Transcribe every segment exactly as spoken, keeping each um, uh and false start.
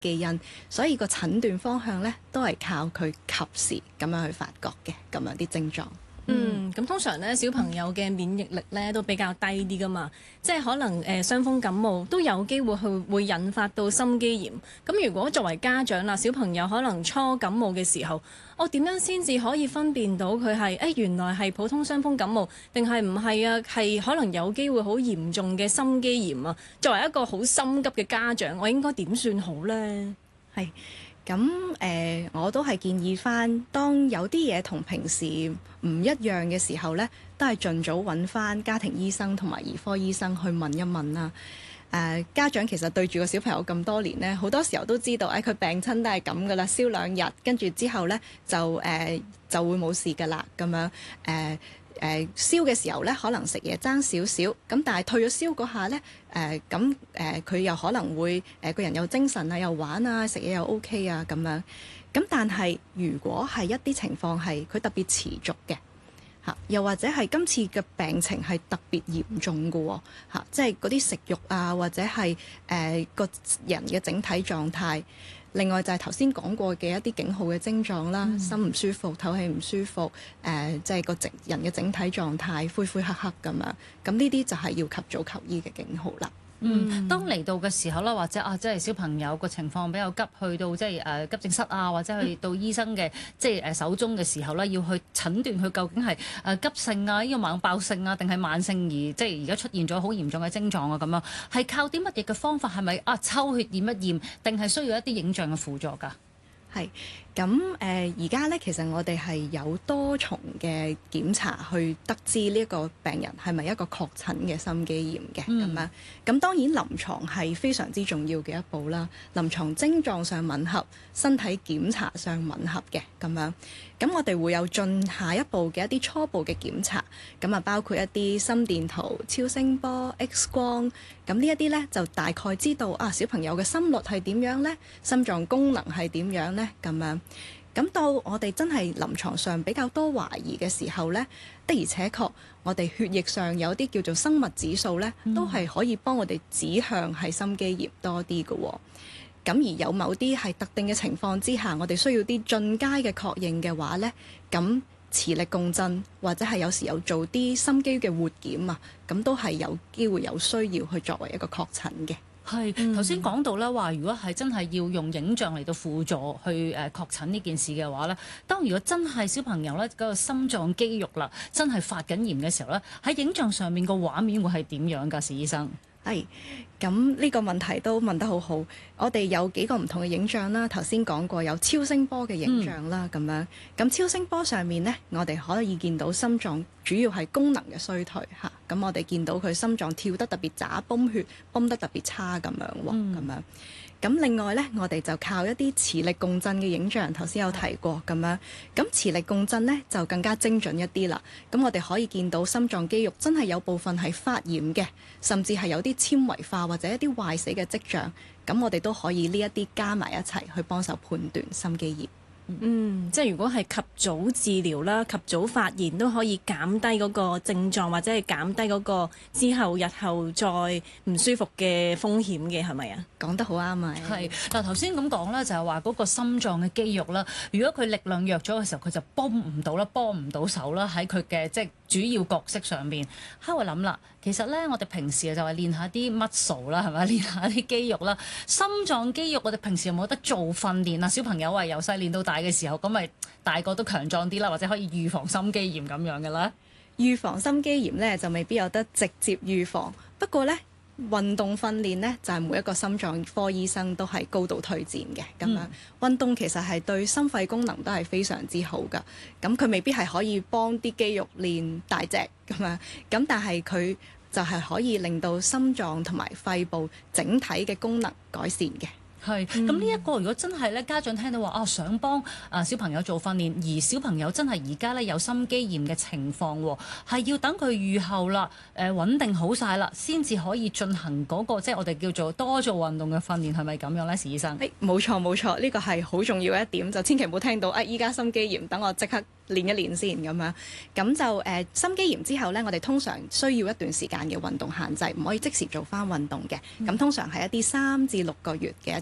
基因，所以個診斷方向咧都係靠佢及時咁樣去發覺嘅咁樣啲症狀。 嗯，咁通常咧小朋友嘅免疫力咧都比較低啲噶嘛，即係可能誒傷風感冒都有機會去會引發到心肌炎。咁如果作為家長啦，小朋友可能初感冒嘅時候，我點樣先至可以分辨到佢係誒原來係普通傷風感冒，定係唔係啊？係可能有機會好嚴重嘅心肌炎啊？作為一個好心急嘅家長，我應該點算好呢？ 係。咁誒、呃，我都係建議翻，當有啲嘢同平時唔一樣嘅時候呢，都係盡早揾翻家庭醫生同埋兒科醫生去問一問啦。誒、呃，家長其實對住個小朋友咁多年呢，好多時候都知道，誒、哎、佢病親都係咁噶啦，燒兩日，跟住之後呢，就誒、呃、就會冇事噶啦，咁樣誒。呃誒、呃、燒嘅時候咧，可能食嘢爭少少，咁但係退咗燒嗰下咧，誒咁誒佢又可能會誒個、呃、人有精神啊，又玩啊，食嘢又 OK 啊咁樣。咁但係如果係一啲情況係佢特別持續嘅嚇，又或者係今次嘅病情係特別嚴重嘅喎嚇，即係嗰啲食慾啊，或者係誒個人嘅整體狀態。另外就係頭先講過嘅一啲警號嘅症狀啦，嗯、心唔舒服、唞氣唔舒服，誒即係個整人嘅整體狀態灰灰黑黑咁樣，咁呢啲就係要及早求醫嘅警號啦。 嗯，當嚟到嘅時候啦，或者啊，即係小朋友個情況比較急，去到即係誒急症室啊，或者去到醫生嘅即係誒手中嘅時候咧，要去診斷佢究竟係誒急性啊，呢個猛爆性啊，定係慢性而即係而家出現咗好嚴重嘅症狀啊咁樣，係靠啲乜嘢嘅方法？係咪啊抽血驗一驗，定係需要一啲影像嘅輔助㗎？ 係咁誒，而家咧其實我哋係有多重嘅檢查去得知呢一個病人係咪一個確診嘅心肌炎嘅咁樣。咁當然臨床係非常之重要嘅一步啦。臨床症狀上吻合，身體檢查上吻合嘅咁樣。咁我哋會有進下一步嘅一啲初步嘅檢查，咁啊包括一啲心電圖、超聲波、X 光。咁呢一啲咧就大概知道啊小朋友嘅心率係點樣咧，心臟功能係點樣咧咁樣。咁到我哋真係臨床上比較多懷疑嘅時候咧，的而且確我哋血液上有啲叫做生物指數咧，都係可以幫我哋指向係心肌炎多啲嘅喎。咁而有某啲係特定嘅情況之下，我哋需要啲進階嘅確認嘅話咧，咁磁力共振或者係有時有做啲心肌嘅活檢啊，咁都係有機會有需要去作為一個確診嘅。 係頭先講到啦，話如果係真係要用影像嚟到輔助去誒確診呢件事嘅話咧，當如果真係小朋友咧嗰個心臟肌肉啦，真係發緊炎嘅時候咧，喺影像上面個畫面會係點樣㗎？史醫生？ 係，咁呢個問題都問得好好。我哋有幾個唔同嘅影像啦，頭先講過有超聲波嘅影像啦，咁、嗯、樣。咁超聲波上面呢，我哋可以見到心臟主要係功能嘅衰退嚇。咁我哋見到佢心臟跳得特別渣，泵血泵得特別差咁樣喎，咁、嗯、樣。咁另外呢，我哋就靠一啲磁力共振嘅影像，頭先有提過咁樣。咁磁力共振呢，就更加精準一啲啦。咁我哋可以見到心臟肌肉真係有部分係發炎嘅，甚至係有啲纖維化或者一啲壞死嘅跡象。咁我哋都可以呢一啲加埋一齊去幫手判斷心肌炎。 嗯，即係如果係及早治療啦，及早發現都可以減低嗰個症狀，或者係減低嗰個之後日後再唔舒服嘅風險嘅，係咪啊？講得好啱啊！ 係嗱，頭先咁講咧，就係話嗰個心臟嘅肌肉啦，如果佢力量弱咗嘅時候，佢就幫唔到啦，幫唔到手啦，喺佢嘅即係主要角色上面。喺度諗啦，其實咧，我哋平時就係練下啲 muscle 啦，係咪？練下啲肌肉啦，心臟肌肉我哋平時有冇得做訓練啊？小朋友啊，由細練到大嘅時候，咁咪大個都強壯啲啦，或者可以預防心肌炎咁樣嘅啦。 預防心肌炎咧就未必有得直接預防，不過咧運動訓練咧就係、是、每一個心臟科醫生都係高度推薦嘅咁樣。運動其實係對心肺功能都係非常之好噶。咁佢未必係可以幫啲肌肉練大隻咁樣，咁但係佢就係可以令到心臟同埋肺部整體嘅功能改善嘅。 係，咁呢一個如果真係咧，家長聽到話啊，想幫啊小朋友做訓練，而小朋友真係而家咧有心肌炎嘅情況喎，係要等佢預後啦，誒、呃、穩定好晒啦，先至可以進行嗰、那個即係我哋叫做多做運動嘅訓練，係咪咁樣咧，史醫生？誒， 冇錯冇錯，呢、這個係好重要嘅一點，就千祈唔好聽到啊，依家心肌炎，等我即刻練一練先咁樣。咁就誒、呃、心肌炎之後咧，我哋通常需要一段時間嘅運動限制，唔可以即時做翻運動嘅。咁、嗯、通常係一啲三至六個月嘅一啲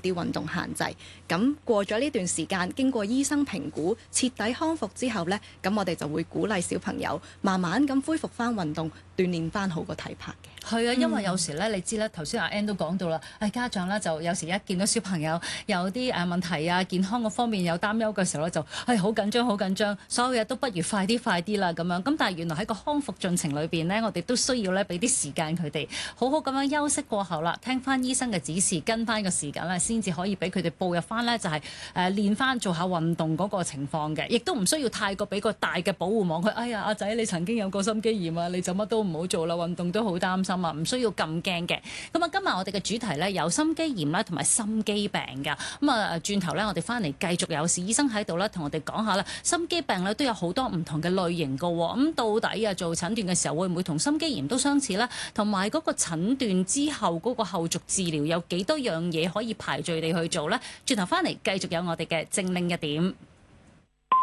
啲運動限制。咁過咗呢段時間，經過醫生評估，徹底康復之後呢，咁我哋就會鼓勵小朋友慢慢咁恢復翻運動，鍛鍊翻好個體魄嘅。 係啊，因為有時咧，你知咧，頭先阿 Ann 都講到啦，誒家長咧就有時一見到小朋友有啲誒問題啊，健康嗰方面有擔憂嘅時候咧，就係好緊張，好緊張，所有嘢都不如快啲快啲啦咁樣。咁但係原來喺個康復進程裏邊咧，我哋都需要咧俾啲時間佢哋好好咁樣休息過後啦，聽翻醫生嘅指示，跟翻個時間咧，先至可以俾佢哋步入翻咧就係誒練翻做下運動嗰個情況嘅，亦都唔需要太過俾個大嘅保護網佢。哎呀，阿仔你曾經有過心肌炎啊，你就乜都唔好做啦，運動都好擔心啊，唔需要咁驚嘅。咁啊，今日我哋嘅主題咧有心肌炎啦，同埋心肌病㗎。咁啊，轉頭咧我哋翻嚟繼續有史醫生喺度咧，同我哋講下啦，心肌病咧都有好多唔同嘅類型㗎喎。咁到底啊做診斷嘅時候會唔會同心肌炎都相似咧？同埋嗰個診斷之後嗰個後續治療有幾多樣嘢可以排序地去做咧？轉頭翻嚟繼續有我哋嘅正令一點。